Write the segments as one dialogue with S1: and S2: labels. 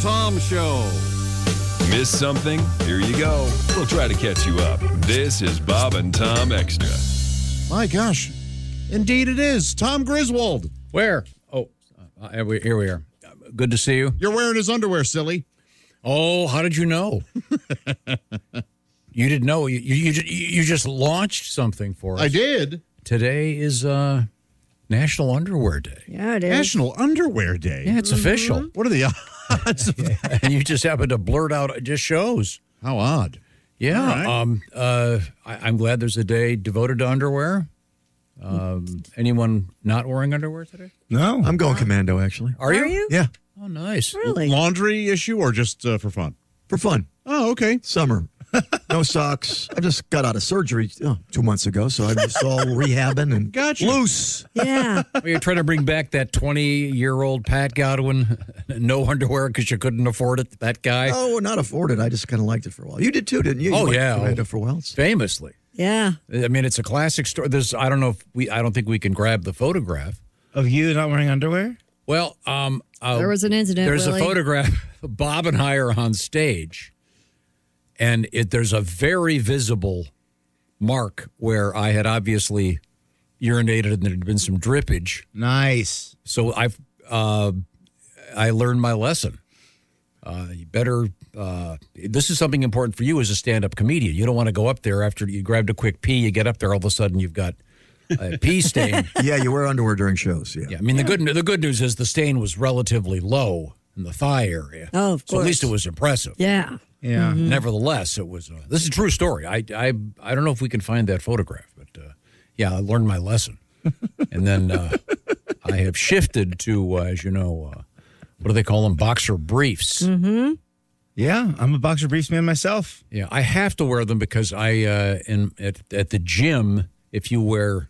S1: Tom Show.
S2: Miss something? Here you go. We'll try to catch you up. This is Bob and Tom Extra.
S3: My gosh. Indeed it is. Tom Griswold.
S4: Where? Oh, here we are. Good to see you.
S3: You're wearing his underwear, silly.
S4: Oh, how did you know? You didn't know. You just launched something for us.
S3: I did.
S4: Today is National Underwear Day.
S5: Yeah, it is.
S3: National Underwear Day.
S4: Yeah, it's official.
S3: What are the odds of that?
S4: And you just happened to blurt out, it just shows.
S3: How odd.
S4: Yeah.
S3: All
S4: I'm glad there's a day devoted to underwear. Anyone not wearing underwear today?
S6: No.
S7: I'm going commando, actually.
S4: Are you?
S7: Yeah.
S4: Oh, nice.
S5: Really?
S3: Laundry issue or just for fun?
S7: For fun.
S3: Oh, okay.
S7: Summer. No socks. I just got out of surgery 2 months ago, so I'm just all rehabbing and
S3: Gotcha.
S7: loose.
S5: Yeah.
S4: Well, you're trying to bring back that 20-year-old Pat Godwin, no underwear because you couldn't afford it, that guy?
S7: Oh, not afforded. I just kind of liked it for a while. You did too, didn't you?
S4: Oh,
S7: You
S4: yeah.
S7: went commando for a while.
S4: Famously.
S5: Yeah.
S4: I mean, it's a classic story. I don't think we can grab the photograph.
S6: Of you not wearing underwear?
S4: Well,
S5: There was an incident,
S4: There's
S5: Willie.
S4: a photograph. Bob and I are on stage, and there's a very visible mark where I had obviously urinated and there had been some drippage.
S6: Nice.
S4: So I learned my lesson. You better. This is something important for you as a stand-up comedian. You don't want to go up there after you grabbed a quick pee. You get up there, all of a sudden you've got a pee stain.
S7: Yeah, you wear underwear during shows. Yeah.
S4: Yeah, I mean the good news is the stain was relatively low in the thigh area.
S5: Oh, of
S4: So at
S5: course.
S4: least it was impressive.
S5: Yeah.
S6: Yeah.
S4: Nevertheless, it was. This is a true story. I don't know if we can find that photograph, but yeah, I learned my lesson, and then I have shifted to, as you know, what do they call them? Boxer briefs.
S5: Mm-hmm.
S6: Yeah, I'm a boxer briefs man myself.
S4: Yeah, I have to wear them because at the gym, if you wear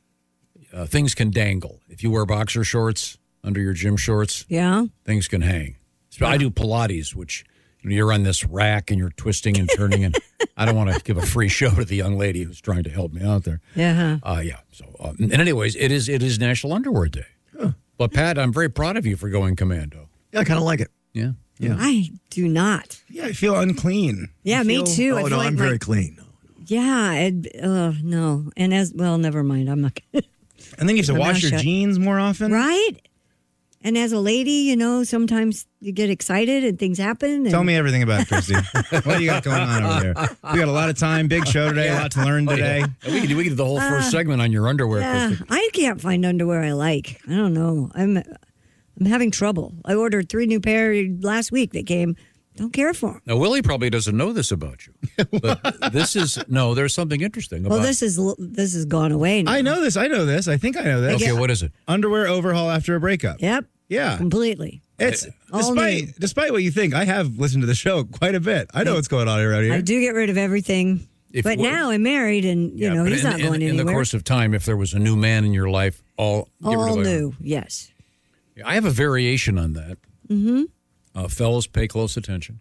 S4: things can dangle. If you wear boxer shorts under your gym shorts,
S5: Yeah.
S4: things can hang. So I do Pilates, which you're on this rack and you're twisting and turning, and I don't want to give a free show to the young lady who's trying to help me out there.
S5: Yeah.
S4: Yeah. So, and anyways, it is National Underwear Day. Huh. But Pat, I'm very proud of you for going commando.
S7: Yeah, I kind of like it.
S4: Yeah.
S7: Yeah.
S5: I do not.
S6: Yeah, I feel unclean.
S5: Yeah,
S6: I
S5: me
S6: feel-
S5: too. I
S7: Oh,
S5: feel
S7: no,
S5: like
S7: I'm very clean.
S5: Yeah. No. And never mind. I'm not.
S6: And then you have to
S5: My
S6: wash
S5: mouth
S6: your
S5: shut.
S6: jeans more often.
S5: Right? And as a lady, sometimes you get excited and things happen. And
S6: Tell me everything about it, Christy. What do you got going on over there? We got a lot of time, big show today, a lot to learn today.
S4: We could do the whole first segment on your underwear.
S5: Yeah,
S4: Christy.
S5: I can't find underwear I like. I don't know. I'm having trouble. I ordered 3 new pair last week. They came. Don't care for them.
S4: Now, Willie probably doesn't know this about you, but there's something interesting about.
S5: Well, this has gone away now.
S6: I know this. I think I know this.
S4: Okay, what is it?
S6: Underwear overhaul after a breakup.
S5: Yep.
S6: Yeah.
S5: Completely.
S6: It's
S5: All new.
S6: despite what you think, I have listened to the show quite a bit. I know what's going on around here.
S5: I do get rid of everything. But now I'm married, and but he's not going anywhere.
S4: In the course of time, if there was a new man in your life, get rid
S5: all
S4: of it.
S5: new. Yes.
S4: I have a variation on that. Mm-hmm. Fellas, pay close attention.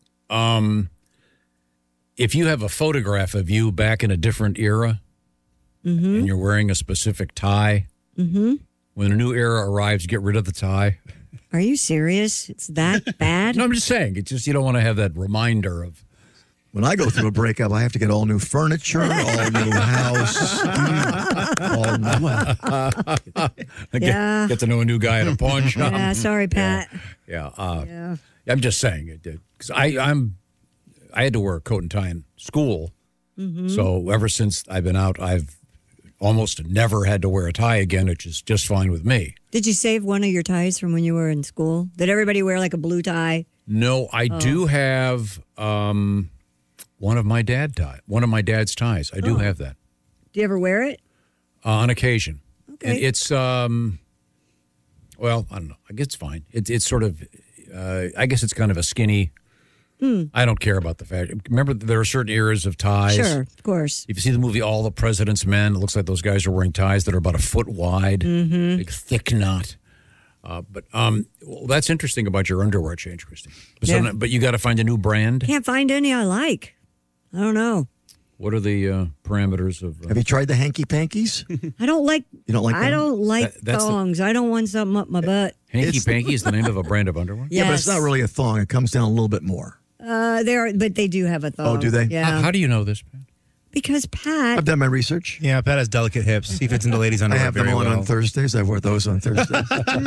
S4: If you have a photograph of you back in a different era, and you're wearing a specific tie, when a new era arrives, get rid of the tie.
S5: Are you serious? It's that bad?
S4: No, I'm just saying. It's just you don't want to have that reminder of.
S7: When I go through a breakup, I have to get all new furniture, all new house, all new.
S5: Yeah.
S4: Get to know a new guy at a pawn shop.
S5: Yeah, sorry, Pat.
S4: Yeah.
S5: Yeah.
S4: I'm just saying it did because I had to wear a coat and tie in school, so ever since I've been out, I've almost never had to wear a tie again, which is just fine with me.
S5: Did you save one of your ties from when you were in school? Did everybody wear like a blue tie?
S4: No, I do have one of my dad's ties. I do have that
S5: Do you ever wear it?
S4: on occasion.
S5: Okay.
S4: And it's well, I don't know. I guess it's fine. It's sort of I guess it's kind of a skinny. I don't care about the fashion. Remember, there are certain eras of ties.
S5: Sure, of course.
S4: If you see the movie All the President's Men, it looks like those guys are wearing ties that are about a foot wide, big thick knot. But well, that's interesting about your underwear change, Christy.
S5: Yeah.
S4: But you got to find a new brand.
S5: Can't find any I like. I don't know.
S4: What are the parameters of?
S7: Have you tried the hanky pankies?
S5: I don't like.
S7: You don't like
S5: I
S7: them?
S5: don't like
S4: That's the-
S5: thongs. I don't want something up my butt.
S4: Hanky Panky is the name of a brand of underwear.
S5: Yes.
S7: Yeah, but it's not really a thong. It comes down a little bit more.
S5: But they do have a thong.
S7: Oh, do they?
S5: Yeah.
S4: How do you know this, Pat?
S5: Because Pat.
S7: I've done my research.
S6: Yeah, Pat has delicate hips. He fits into ladies'
S7: I
S6: underwear
S7: have them
S6: very
S7: on
S6: well.
S7: on Thursdays. I wear those on Thursdays.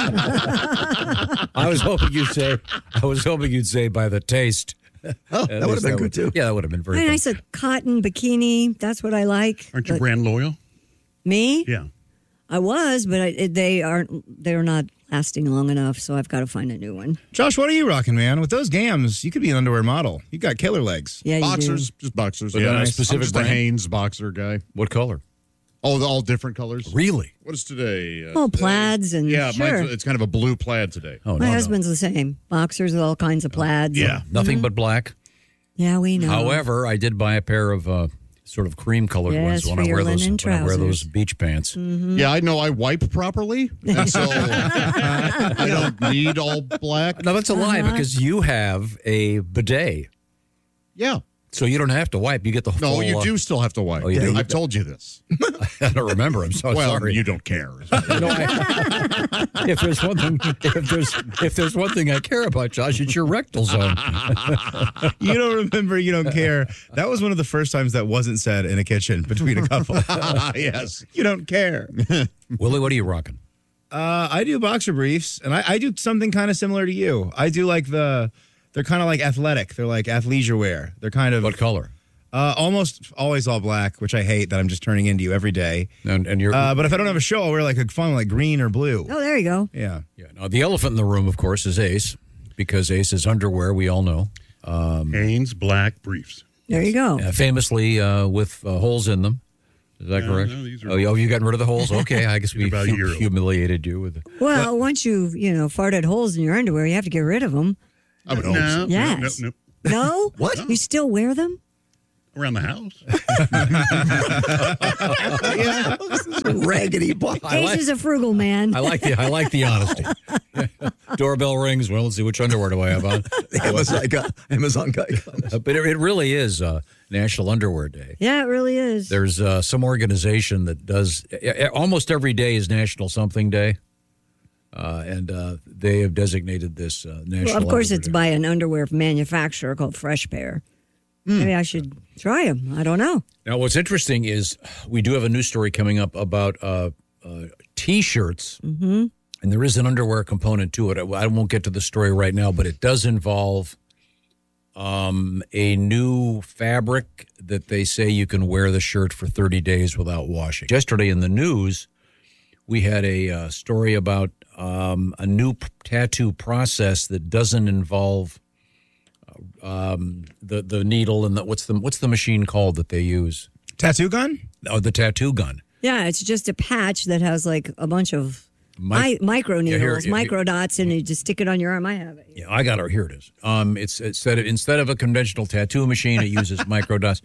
S4: I was hoping you'd say. By the taste.
S7: Oh, that would have been good too.
S4: Yeah, that would have been very.
S5: I
S4: fun.
S5: nice a cotton bikini. That's what I like.
S1: Aren't you
S5: But
S1: brand loyal?
S5: me?
S1: Yeah.
S5: I was, but they aren't. They're not lasting long enough. So I've got to find a new one.
S6: Josh, what are you rocking, man? With those gams, you could be an underwear model. You got killer legs.
S5: Yeah, you
S1: Boxers, just boxers.
S4: But
S1: yeah,
S4: not a
S1: I'm
S4: specific
S1: just
S4: brand?
S1: a Hanes boxer guy.
S4: What color?
S1: Oh, all different colors.
S4: Really?
S1: What is today?
S5: do. Oh, plaids and
S1: Yeah,
S5: sure.
S1: it's kind of a blue plaid today.
S4: Oh,
S5: My
S4: no,
S5: husband's the same. Boxers with all kinds of plaids.
S1: Yeah.
S4: no. Nothing but black.
S5: Yeah, we know.
S4: However, I did buy a pair of sort of cream colored
S5: Yes,
S4: ones when
S5: for
S4: I
S5: your
S4: wear those.
S5: linen
S4: When I wear those
S5: trousers.
S4: beach pants.
S1: Yeah, I know I wipe properly, and so I don't need all black.
S4: No, that's a lie
S5: Uh-huh.
S4: because you have a bidet,
S1: Yeah.
S4: so you don't have to wipe. You get the
S1: No,
S4: full.
S1: you do still have to wipe.
S4: Oh, you do?
S1: I've told you this.
S4: I don't remember. I'm so
S1: Well,
S4: sorry.
S1: you don't care.
S4: No, if there's one thing, if there's one thing I care about, Josh, it's your rectal zone.
S6: You don't remember, you don't care. That was one of the first times that wasn't said in a kitchen between a couple.
S1: Yes.
S6: You don't care.
S4: Willie, what are you rocking?
S6: I do boxer briefs, and I do something kind of similar to you. I do like they're kind of like athletic. They're like athleisure wear. They're kind of
S4: What color?
S6: almost always all black, which I hate that I'm just turning into you every day.
S4: And you're.
S6: But if I don't have a show, I'll wear like a fun like green or blue.
S5: Oh, there you go.
S6: Yeah.
S4: yeah. Now the elephant in the room, of course, is Ace, because Ace is underwear. We all know.
S1: Hanes black briefs.
S5: There you go.
S4: Famously with holes in them. Is that correct?
S1: no, these are-
S4: Oh, you gotten rid of the holes? Okay, I guess we
S1: about a year old.
S4: humiliated you with it.
S5: Well, once you farted holes in your underwear, you have to get rid of them.
S1: I would hope so.
S5: Yes.
S1: No.
S5: No?
S7: What?
S5: You still wear them?
S1: Around the house.
S7: Raggedy boy.
S5: Ace is a frugal man.
S4: I like the honesty. Doorbell rings. Well, let's see, which underwear do I have on?
S7: Amazon guy.
S4: But it really is National Underwear Day.
S5: Yeah, it really is.
S4: There's some organization that does almost every day is National Something Day, and they have designated this National.
S5: Well, of course,
S4: Underwear
S5: it's
S4: Day.
S5: by an underwear manufacturer called Fresh Pair. Maybe I should try them. I don't know.
S4: Now, what's interesting is we do have a news story coming up about T-shirts, and there is an underwear component to it. I won't get to the story right now, but it does involve a new fabric that they say you can wear the shirt for 30 days without washing. Yesterday in the news, we had a story about a new tattoo process that doesn't involve the needle and what's the machine called that they use?
S6: Tattoo gun?
S4: Oh, the tattoo gun.
S5: Yeah, it's just a patch that has like a bunch of micro
S4: Yeah,
S5: needles,
S4: here-
S5: micro dots, and you just stick it on your arm. I have it.
S4: Yeah, I got it. Here it is. It's instead of a conventional tattoo machine, it uses micro dots.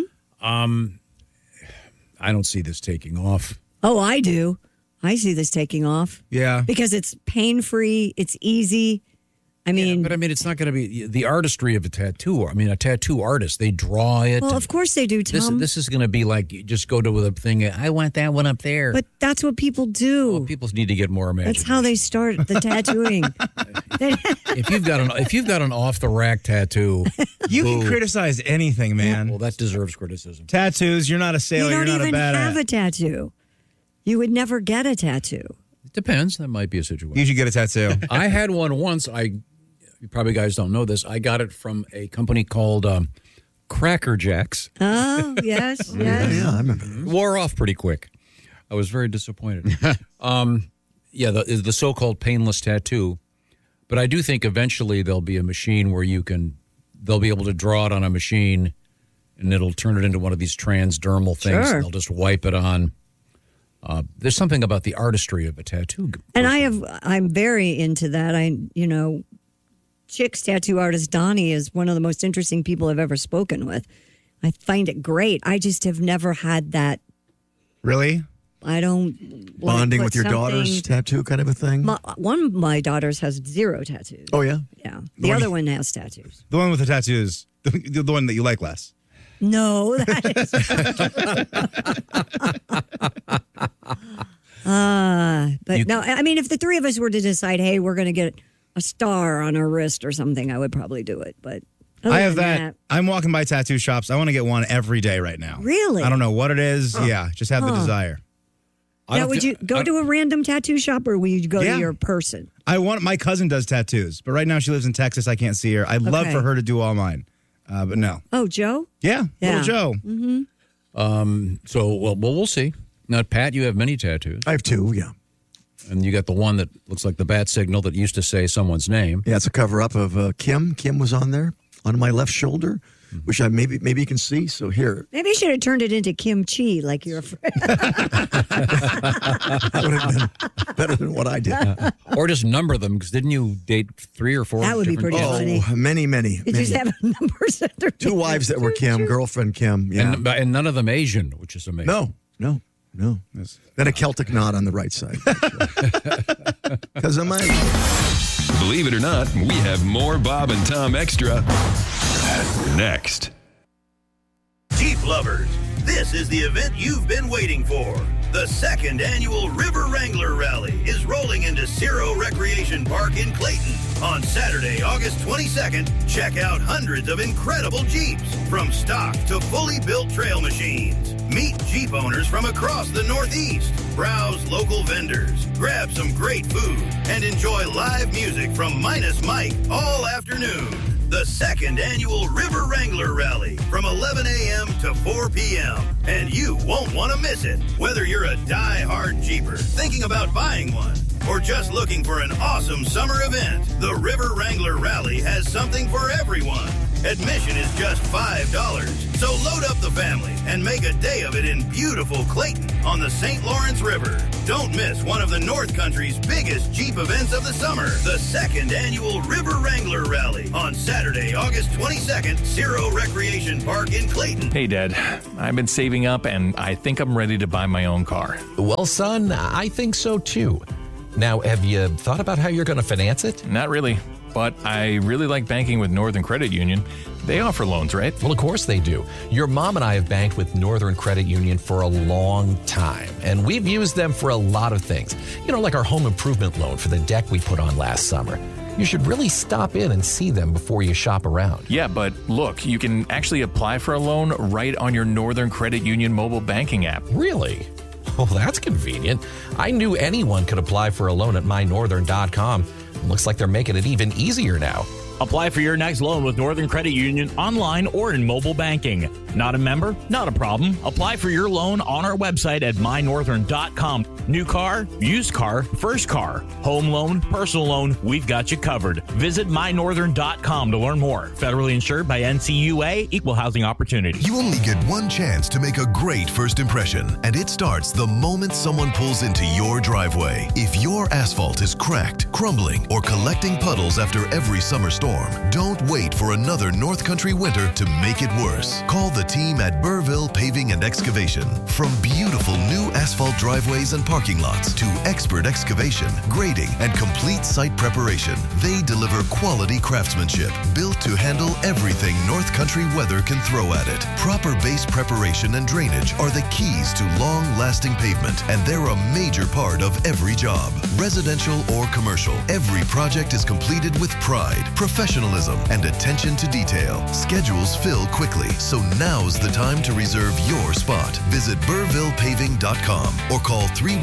S4: I don't see this taking off.
S5: Oh, I do. I see this taking off
S6: Yeah.
S5: because it's pain-free. It's easy. I mean,
S4: But I mean, it's not going to be the artistry of a tattoo. I mean, a tattoo artist, they draw it.
S5: well, of course they do, Tom.
S4: This is going to be like you just go to a thing. I want that one up there.
S5: But that's what people do.
S4: Well, people need to get more imagination.
S5: That's how they start the tattooing.
S4: If you've got an off the rack tattoo,
S6: You can criticize anything, man.
S4: well, that deserves criticism.
S6: Tattoos, you're not a
S5: You
S6: sailor,
S5: don't
S6: you're not a
S5: even
S6: bad
S5: have
S6: at.
S5: a tattoo. You would never get a tattoo.
S4: It depends. That might be a situation.
S6: You should get a tattoo.
S4: I had one once. You probably guys don't know this. I got it from a company called Cracker Jacks.
S5: Oh, yes, yes.
S7: Yeah, I remember.
S4: Wore off pretty quick. I was very disappointed. The so-called painless tattoo. But I do think eventually there'll be a machine where they'll be able to draw it on a machine and it'll turn it into one of these transdermal things.
S5: Sure.
S4: And they'll just wipe it on. There's something about the artistry of a tattoo.
S5: And I'm very into that. Chick's tattoo artist Donnie is one of the most interesting people I've ever spoken with. I find it great. I just have never had that.
S6: Really?
S5: I don't
S7: Bonding
S5: put
S7: with your daughter's
S5: something-
S7: tattoo kind of a thing.
S5: One of my daughters has 0 tattoos.
S7: Oh, yeah?
S5: Yeah. The other one has tattoos.
S6: The one with the tattoos, the one that you like less.
S5: No, that is. But no, I mean, if the three of us were to decide, hey, we're going to get a star on our wrist or something, I would probably do it. But
S6: I have that. I'm walking by tattoo shops. I want to get one every day right now.
S5: Really?
S6: I don't know what it is. Yeah, just have the desire.
S5: Now, would you go to a random tattoo shop, or will you go to your person?
S6: My cousin does tattoos, but right now she lives in Texas. I can't see her. I'd love for her to do all mine, but no.
S5: Oh, Joe?
S6: Yeah, little Joe.
S5: Mm-hmm.
S4: So, we'll see. Now, Pat, you have many tattoos.
S7: I have 2, yeah.
S4: And you got the one that looks like the bat signal that used to say someone's name.
S7: Yeah, it's a cover-up of Kim. Kim was on there, on my left shoulder, which I maybe you can see. So here.
S5: Maybe you should have turned it into kimchi like your friend.
S7: That would have been better than what I did.
S4: Or just number them, because didn't you date 3 or 4?
S5: That would be pretty funny.
S7: Oh, many.
S5: You just have numbers under
S7: 2 wives that were Kim, girlfriend Kim. Yeah.
S4: And none of them Asian, which is amazing.
S7: No. Then a Celtic knot on the right side. Because of my...
S2: Believe it or not, we have more Bob and Tom Extra next.
S8: Jeep lovers, this is the event you've been waiting for. The 2nd annual River Wrangler Rally is rolling into Ciro Recreation Park in Clayton on Saturday, August 22nd. Check out hundreds of incredible Jeeps, from stock to fully built trail machines. Meet Jeep owners from across the Northeast. Browse local vendors, grab some great food, and enjoy live music from Minus Mike all afternoon. The 2nd annual River Wrangler Rally from 11 a.m. to 4 p.m. And you won't want to miss it. Whether you're a die-hard Jeeper thinking about buying one, or just looking for an awesome summer event, the River Wrangler Rally has something for everyone. Admission is just $5. So load up the family and make a day of it in beautiful Clayton on the St. Lawrence River. Don't miss one of the North Country's biggest Jeep events of the summer, the 2nd annual River Wrangler Rally on Saturday, August 22nd, Ciro Recreation Park in Clayton.
S9: Hey, Dad. I've been saving up, and I think I'm ready to buy my own car.
S10: Well, son, I think so too. Now, have you thought about how you're going to finance it?
S9: Not really, but I really like banking with Northern Credit Union. They offer loans, right?
S10: Well, of course they do. Your mom and I have banked with Northern Credit Union for a long time, and we've used them for a lot of things. You know, like our home improvement loan for the deck we put on last summer. You should really stop in and see them before you shop around.
S9: Yeah, but look, you can actually apply for a loan right on your Northern Credit Union mobile banking app.
S10: Really? Oh, that's convenient. I knew anyone could apply for a loan at mynorthern.com. Looks like they're making it even easier now.
S11: Apply for your next loan with Northern Credit Union online or in mobile banking. Not a member? Not a problem. Apply for your loan on our website at mynorthern.com. New car, used car, first car, home loan, personal loan, we've got you covered. Visit mynorthern.com to learn more. Federally insured by NCUA, Equal Housing Opportunity.
S12: You only get one chance to make a great first impression, and it starts the moment someone pulls into your driveway. If your asphalt is cracked, crumbling, or collecting puddles after every summer storm, don't wait for another North Country winter to make it worse. Call the team at Burville Paving and Excavation. From beautiful new asphalt driveways and parking lots to expert excavation, grading, and complete site preparation, they deliver quality craftsmanship built to handle everything North Country weather can throw at it. Proper base preparation and drainage are the keys to long-lasting pavement, and they're a major part of every job. Residential or commercial, every project is completed with pride, professionalism, and attention to detail. Schedules fill quickly, so now's the time to reserve your spot. Visit BurvillePaving.com or call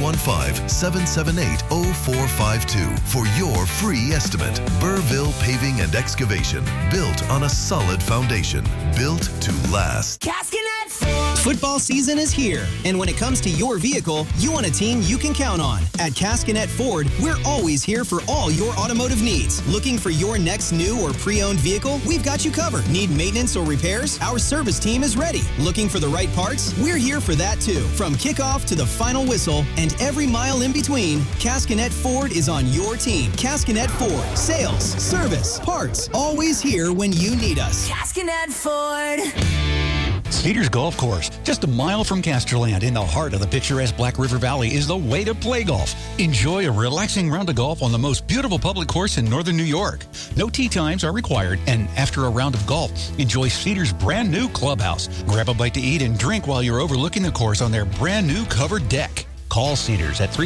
S12: 315-778-0452 for your free estimate. Burville Paving and Excavation, built on a solid foundation, built to last.
S13: Caskinet Ford. Football season is here, and when it comes to your vehicle, you want a team you can count on. At Caskinet Ford, we're always here for all your automotive needs. Looking for your next new or pre-owned vehicle? We've got you covered. Need maintenance or repairs? Our service team is ready. Looking for the right parts? We're here for that too. From kickoff to the final whistle and every mile in between, Caskinet Ford is on your team. Caskinet Ford. Sales, service, parts. Always here when you need us.
S14: Caskinet Ford. Cedars Golf Course, just a mile from Casterland in the heart of the picturesque Black River Valley, is the way to play golf. Enjoy a relaxing round of golf on the most beautiful public course in northern New York. No tee times are required, and after a round of golf, enjoy Cedars' brand new clubhouse. Grab a bite to eat and drink while you're overlooking the course on their brand new covered deck. Call Cedars at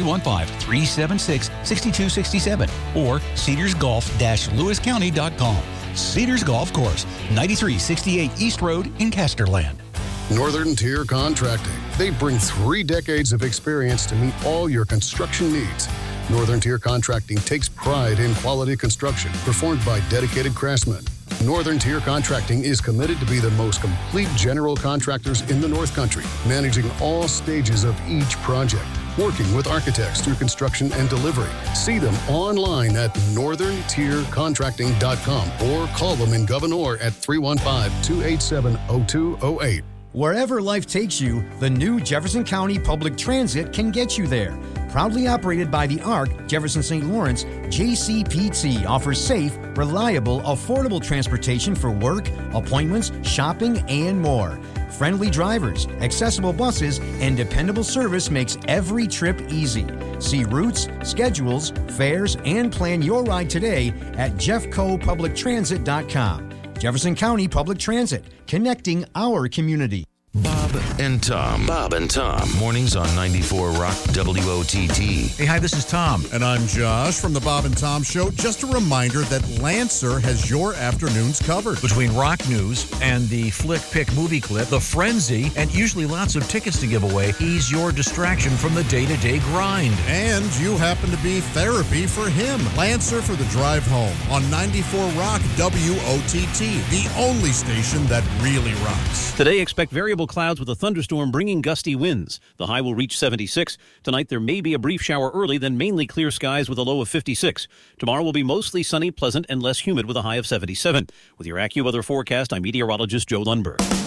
S14: 315-376-6267 or cedarsgolf-lewiscounty.com. Cedars Golf Course, 9368 East Road in Casterland.
S15: Northern Tier Contracting. They bring 3 decades of experience to meet all your construction needs. Northern Tier Contracting takes pride in quality construction performed by dedicated craftsmen. Northern Tier Contracting is committed to be the most complete general contractors in the North Country, managing all stages of each project, working with architects through construction and delivery. See them online at northerntiercontracting.com or call them in Gouverneur at 315-287-0208.
S16: Wherever life takes you, the new Jefferson County Public Transit can get you there. Proudly operated by the ARC, Jefferson St. Lawrence, JCPT offers safe, reliable, affordable transportation for work, appointments, shopping, and more. Friendly drivers, accessible buses, and dependable service makes every trip easy. See routes, schedules, fares, and plan your ride today at jeffcopublictransit.com. Jefferson County Public Transit, connecting our community.
S17: Bob and Tom. Bob and Tom. Mornings on 94 Rock WOTT.
S4: Hey, hi, this is Tom.
S3: And I'm Josh from the Bob and Tom Show. Just a reminder that Lancer has your afternoons covered.
S4: Between rock news and the Flick Pick movie clip, The Frenzy, and usually lots of tickets to give away, ease your distraction from the day-to-day grind.
S3: And you happen to be therapy for him. Lancer for the drive home on 94 Rock WOTT, the only station that really rocks.
S18: Today, expect variable clouds with a thunderstorm bringing gusty winds. The high will reach 76. Tonight, there may be a brief shower early, then mainly clear skies with a low of 56. Tomorrow will be mostly sunny, pleasant, and less humid with a high of 77. With your AccuWeather forecast, I'm meteorologist Joe Lundberg.